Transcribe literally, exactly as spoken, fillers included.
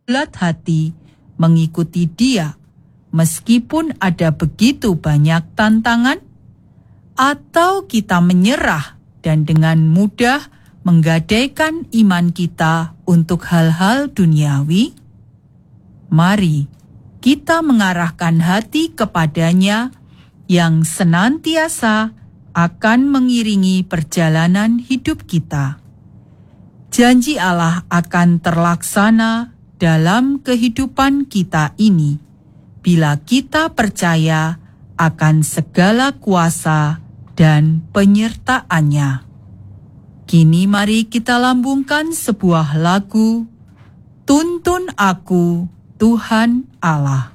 bulat hati mengikuti Dia, meskipun ada begitu banyak tantangan? Atau kita menyerah dan dengan mudah menggadaikan iman kita untuk hal-hal duniawi? Mari kita mengarahkan hati kepadanya yang senantiasa akan mengiringi perjalanan hidup kita. Janji Allah akan terlaksana dalam kehidupan kita ini bila kita percaya akan segala kuasa dan penyertaan-Nya. Kini mari kita lambungkan sebuah lagu, Tuntun Aku, Tuhan Allah.